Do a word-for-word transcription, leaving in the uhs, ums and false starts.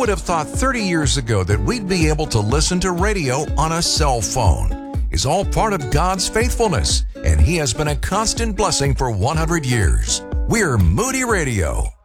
would have thought thirty years ago that we'd be able to listen to radio on a cell phone is all part of God's faithfulness, and He has been a constant blessing for one hundred years. We're Moody Radio.